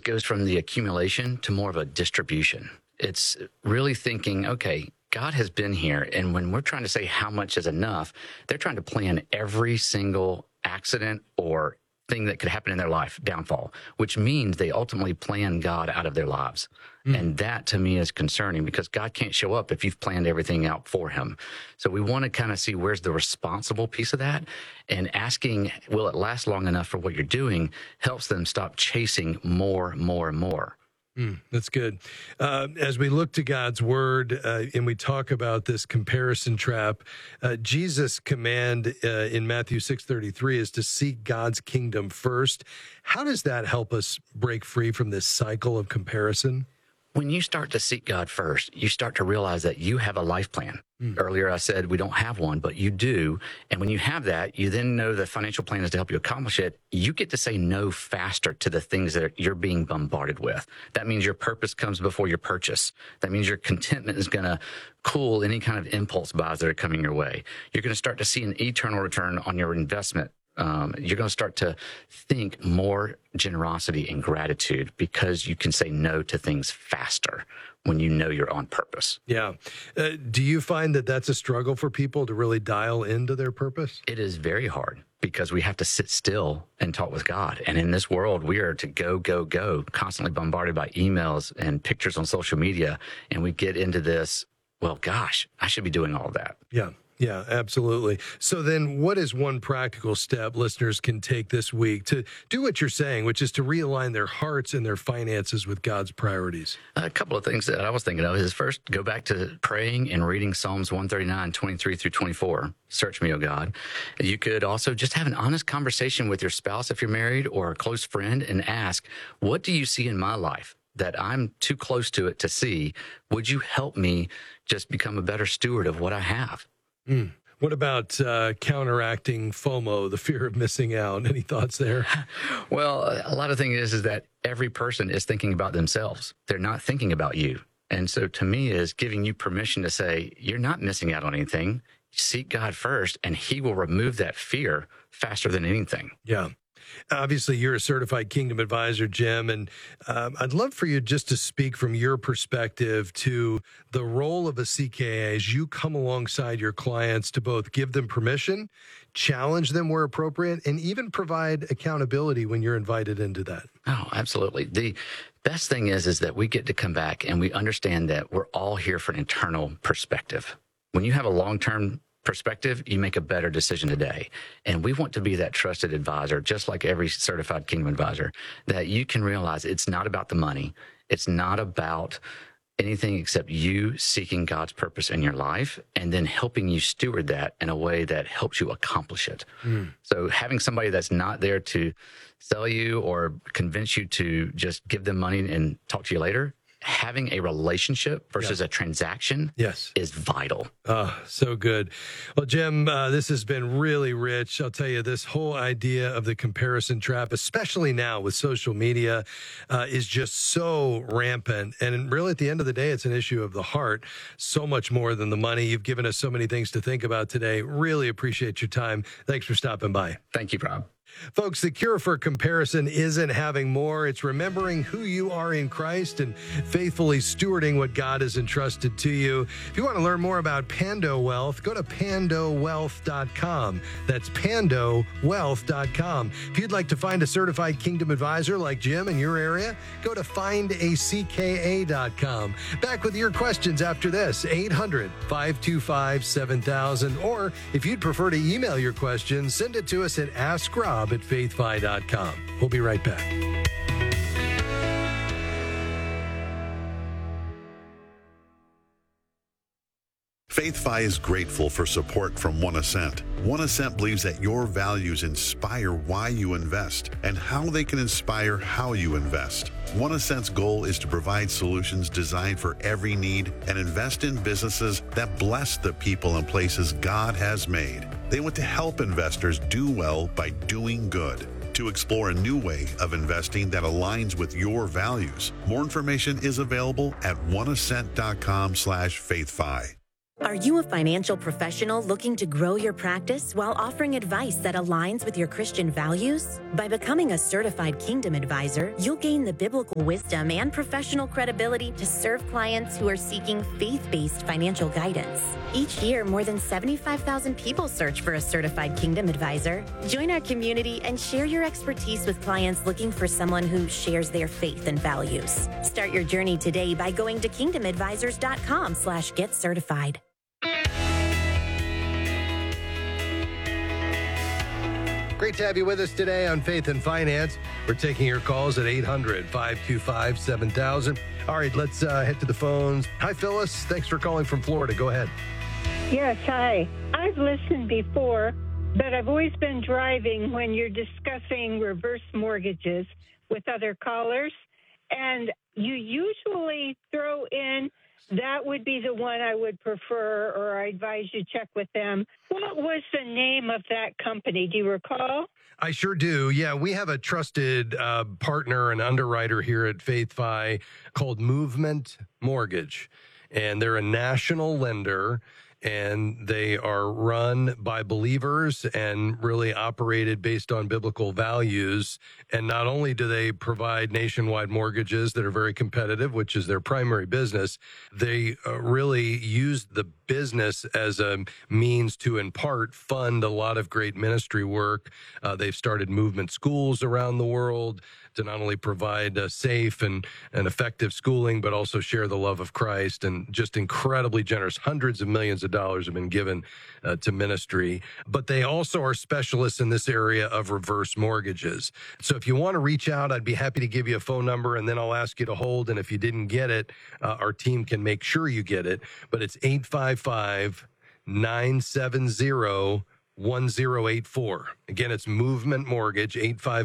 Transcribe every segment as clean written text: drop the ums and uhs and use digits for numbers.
goes from the accumulation to more of a distribution. It's really thinking, okay, God has been here. And when we're trying to say how much is enough, they're trying to plan every single accident or thing that could happen in their life, downfall, which means they ultimately plan God out of their lives. And that to me is concerning because God can't show up if you've planned everything out for him. So we want to kind of see where's the responsible piece of that, and asking, will it last long enough for what you're doing, helps them stop chasing more and more. That's good. As we look to God's word and we talk about this comparison trap, Jesus' command in Matthew 6:33 is to seek God's kingdom first. How does that help us break free from this cycle of comparison? When you start to seek God first, you start to realize that you have a life plan. Earlier, I said we don't have one, but you do. And when you have that, you then know the financial plan is to help you accomplish it. You get to say no faster to the things that you're being bombarded with. That means your purpose comes before your purchase. That means your contentment is going to cool any kind of impulse buys that are coming your way. You're going to start to see an eternal return on your investment. You're going to start to think more generosity and gratitude because you can say no to things faster when you know you're on purpose. Yeah. Do you find that that's a struggle for people to really dial into their purpose? It is very hard because we have to sit still and talk with God. And in this world, we are to go, constantly bombarded by emails and pictures on social media. And we get into this, well, gosh, I should be doing all of that. Yeah, absolutely. So then what is one practical step listeners can take this week to do what you're saying, which is to realign their hearts and their finances with God's priorities? A couple of things that I was thinking of is first, go back to praying and reading Psalms 139, 23 through 24. Search me, O God. You could also just have an honest conversation with your spouse if you're married or a close friend and ask, what do you see in my life that I'm too close to it to see? Would you help me just become a better steward of what I have? What about counteracting FOMO, the fear of missing out? Any thoughts there? Well, a lot of things is that every person is thinking about themselves. They're not thinking about you. And so to me is giving you permission to say, you're not missing out on anything. Seek God first, and he will remove that fear faster than anything. Yeah. Obviously, you're a certified Kingdom Advisor, Jim, and I'd love for you just to speak from your perspective to the role of a CKA as you come alongside your clients to both give them permission, challenge them where appropriate, and even provide accountability when you're invited into that. Oh, absolutely. The best thing is that we get to come back and we understand that we're all here for an eternal perspective. When you have a long-term perspective, you make a better decision today. And we want to be that trusted advisor, just like every certified Kingdom Advisor, that you can realize it's not about the money. It's not about anything except you seeking God's purpose in your life and then helping you steward that in a way that helps you accomplish it. So having somebody that's not there to sell you or convince you to just give them money and talk to you later, having a relationship versus a transaction is vital. So good. Well, Jim, this has been really rich. I'll tell you, this whole idea of the comparison trap, especially now with social media, is just so rampant. And really, at the end of the day, it's an issue of the heart, so much more than the money. You've given us so many things to think about today. Really appreciate your time. Thanks for stopping by. Thank you, Rob. Folks, the cure for comparison isn't having more. It's remembering who you are in Christ and faithfully stewarding what God has entrusted to you. If you want to learn more about Pando Wealth, go to pandowealth.com. That's pandowealth.com. If you'd like to find a certified Kingdom Advisor like Jim in your area, go to findacka.com. Back with your questions after this, 800-525-7000. Or if you'd prefer to email your questions, send it to us at askrob@faithfi.com. We'll be right back. FaithFi is grateful for support from One Ascent. One Ascent believes that your values inspire why you invest and how they can inspire how you invest. One Ascent's goal is to provide solutions designed for every need and invest in businesses that bless the people and places God has made. They want to help investors do well by doing good. To explore a new way of investing that aligns with your values, more information is available at oneascent.com/faithfi. Are you a financial professional looking to grow your practice while offering advice that aligns with your Christian values? By becoming a certified Kingdom Advisor, you'll gain the biblical wisdom and professional credibility to serve clients who are seeking faith-based financial guidance. Each year, more than 75,000 people search for a certified Kingdom Advisor. Join our community and share your expertise with clients looking for someone who shares their faith and values. Start your journey today by going to kingdomadvisors.com/get-certified. Great to have you with us today on Faith and Finance. We're taking your calls at 800-525-7000. All right, let's head to the phones. Hi, Phyllis. Thanks for calling from Florida. Go ahead. Yes, hi. I've listened before, but I've always been driving when you're discussing reverse mortgages with other callers, and you usually throw in that would be the one I would prefer, or I advise you check with them. What was the name of that company? Do you recall? I sure do. Yeah, we have a trusted partner and underwriter here at FaithFi called Movement Mortgage, and they're a national lender. And they are run by believers and really operated based on biblical values. And not only do they provide nationwide mortgages that are very competitive, which is their primary business, they really use the business as a means to, in part, fund a lot of great ministry work. They've started movement schools around the world to not only provide safe and effective schooling, but also share the love of Christ, and just incredibly generous. Hundreds of millions of dollars have been given to ministry. But they also are specialists in this area of reverse mortgages. So if you want to reach out, I'd be happy to give you a phone number, and then I'll ask you to hold. And if you didn't get it, our team can make sure you get it. But it's 855-970-1084. Again, it's Movement Mortgage,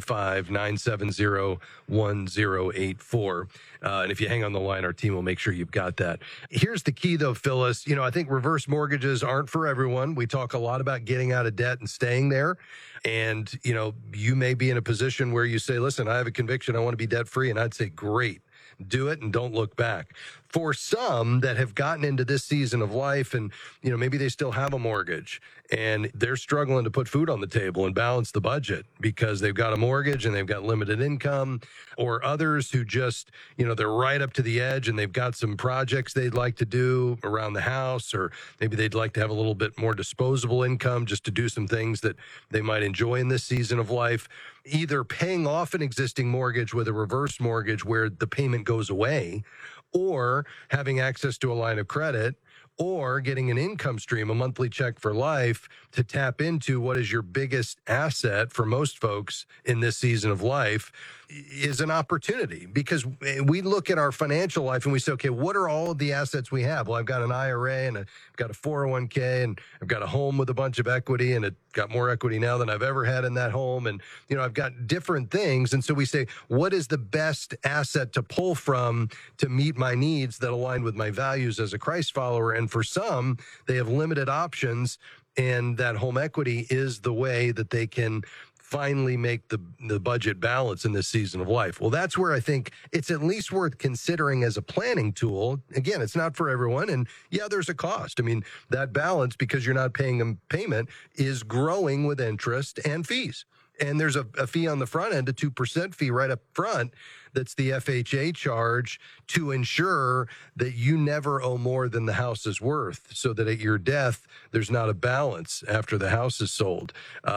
855-970-1084. And if you hang on the line, our team will make sure you've got that. Here's the key, though, Phyllis. You know, I think reverse mortgages aren't for everyone. We talk a lot about getting out of debt and staying there. And, you know, you may be in a position where you say, listen, I have a conviction, I want to be debt free. And I'd say, great. Do it and don't look back. For some that have gotten into this season of life and, you know, maybe they still have a mortgage and they're struggling to put food on the table and balance the budget because they've got a mortgage and they've got limited income, or others who just, you know, they're right up to the edge and they've got some projects they'd like to do around the house, or maybe they'd like to have a little bit more disposable income just to do some things that they might enjoy in this season of life. Either paying off an existing mortgage with a reverse mortgage where the payment goes away, or having access to a line of credit, or getting an income stream, a monthly check for life, to tap into what is your biggest asset for most folks in this season of life, is an opportunity. Because we look at our financial life and we say, okay, what are all of the assets we have? Well, I've got an IRA and I've got a 401k and I've got a home with a bunch of equity, and it got more equity now than I've ever had in that home. And, you know, I've got different things. And so we say, what is the best asset to pull from to meet my needs that align with my values as a Christ follower? And for some, they have limited options, and that home equity is the way that they can finally make the budget balance in this season of life. Well, that's where I think it's at least worth considering as a planning tool. Again, it's not for everyone. And yeah, there's a cost. I mean, that balance, because you're not paying a payment, is growing with interest and fees. And there's a fee on the front end, a 2% fee right up front. That's the FHA charge to ensure that you never owe more than the house is worth, so that at your death, there's not a balance after the house is sold.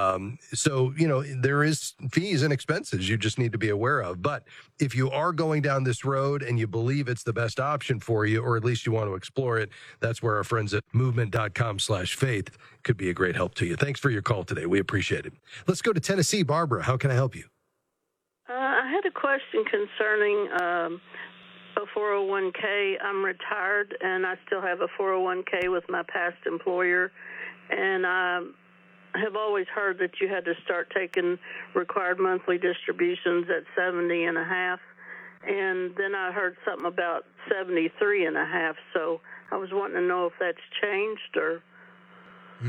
So, you know, there is fees and expenses you just need to be aware of. But if you are going down this road and you believe it's the best option for you, or at least you want to explore it, that's where our friends at movement.com/faith could be a great help to you. Thanks for your call today. We appreciate it. Let's go to Tennessee. Barbara, how can I help you? I had a question concerning a 401k. I'm retired, and I still have a 401k with my past employer, and I have always heard that you had to start taking required monthly distributions at 70 and a half, and then I heard something about 73 and a half, so I was wanting to know if that's changed or...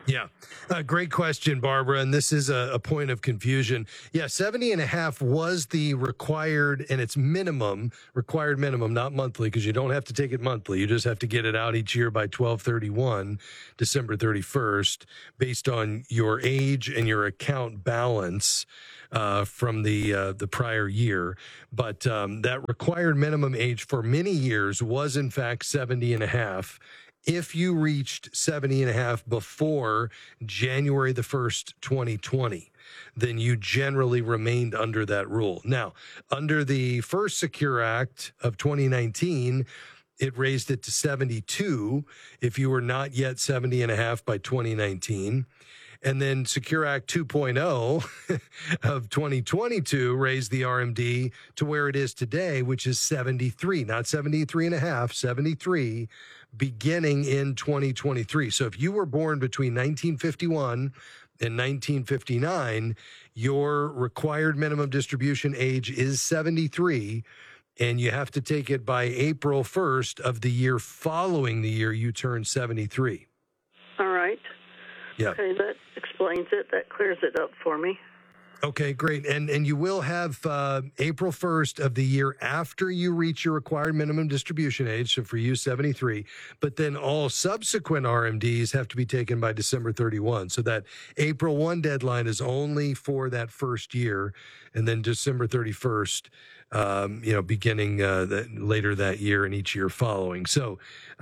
Yeah. Great question, Barbara. And this is a point of confusion. Yeah, 70 and a half was the required, and it's required minimum, not monthly, because you don't have to take it monthly. You just have to get it out each year by 12/31, December 31st, based on your age and your account balance from the prior year. But that required minimum age for many years was, in fact, 70 and a half. If you reached 70 and a half before January the 1st, 2020, then you generally remained under that rule. Now, under the first Secure Act of 2019, it raised it to 72 if you were not yet 70 and a half by 2019. And then Secure Act 2.0 of 2022 raised the RMD to where it is today, which is 73, not 73 and a half, 73, beginning in 2023. So if you were born between 1951 and 1959, your required minimum distribution age is 73, and you have to take it by April 1st of the year following the year you turn 73. All right. Yeah. Okay, that explains it. That clears it up for me. Okay, great. And you will have April 1st of the year after you reach your required minimum distribution age, so for you, 73. But then all subsequent RMDs have to be taken by December 31. So that April 1 deadline is only for that first year, and then December 31st, beginning later that year and each year following. So,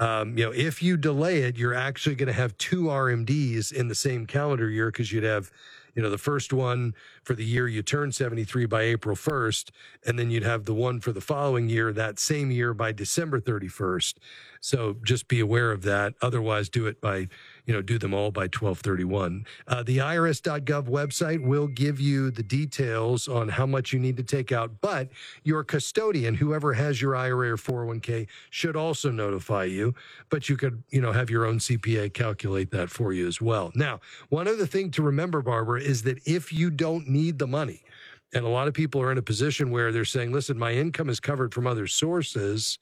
if you delay it, you're actually going to have two RMDs in the same calendar year, because you'd have the first one for the year you turn 73 by April 1st, and then you'd have the one for the following year, that same year, by December 31st. So just be aware of that. Otherwise, do it by, do them all by 12/31. The IRS.gov website will give you the details on how much you need to take out, but your custodian, whoever has your IRA or 401k, should also notify you, but you could, have your own CPA calculate that for you as well. Now, one other thing to remember, Barbara, is that if you don't need the money, and a lot of people are in a position where they're saying, listen, my income is covered from other sources,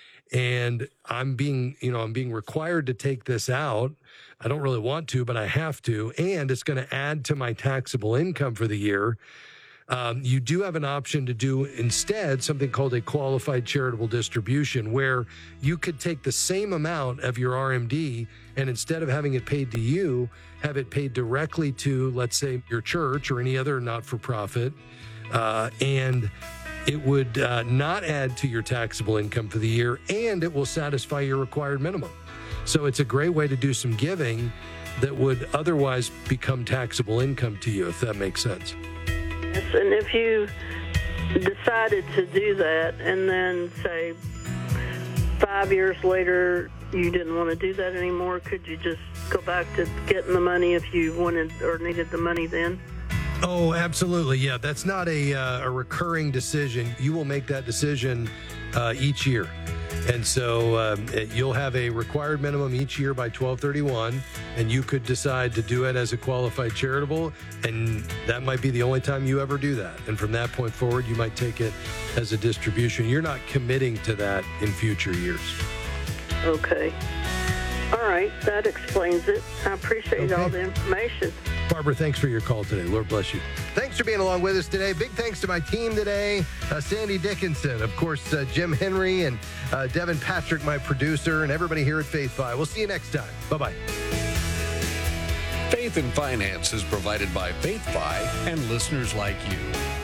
and I'm being required to take this out. I don't really want to, but I have to, and it's going to add to my taxable income for the year. You do have an option to do instead something called a qualified charitable distribution, where you could take the same amount of your RMD and instead of having it paid to you, have it paid directly to, let's say, your church or any other not-for-profit, and it would not add to your taxable income for the year, and it will satisfy your required minimum. So it's a great way to do some giving that would otherwise become taxable income to you, if that makes sense. Yes, and if you decided to do that and then, say, 5 years later you didn't want to do that anymore, could you just go back to getting the money if you wanted or needed the money then? Oh, absolutely. Yeah, that's not a recurring decision. You will make that decision each year. And so you'll have a required minimum each year by 12/31, and you could decide to do it as a qualified charitable, and that might be the only time you ever do that. And from that point forward, you might take it as a distribution. You're not committing to that in future years. Okay. All right. That explains it. I appreciate all the information. Barbara, thanks for your call today. Lord bless you. Thanks for being along with us today. Big thanks to my team today. Sandy Dickinson, of course, Jim Henry, and Devin Patrick, my producer, and everybody here at Faith Fi. We'll see you next time. Bye-bye. Faith and Finance is provided by Faith Fi and listeners like you.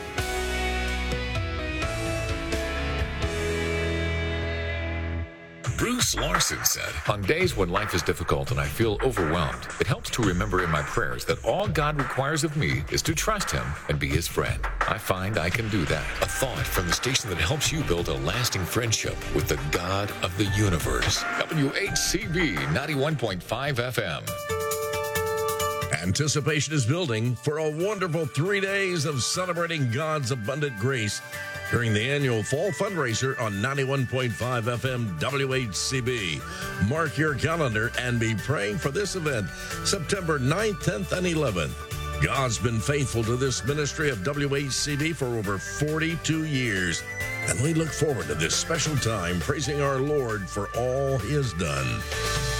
Bruce Larson said, "On days when life is difficult and I feel overwhelmed, it helps to remember in my prayers that all God requires of me is to trust Him and be His friend. I find I can do that." A thought from the station that helps you build a lasting friendship with the God of the universe. WHCB 91.5 FM. Anticipation is building for a wonderful 3 days of celebrating God's abundant grace during the annual fall fundraiser on 91.5 FM WHCB. Mark your calendar and be praying for this event, September 9th, 10th, and 11th. God's been faithful to this ministry of WHCB for over 42 years, and we look forward to this special time praising our Lord for all He has done.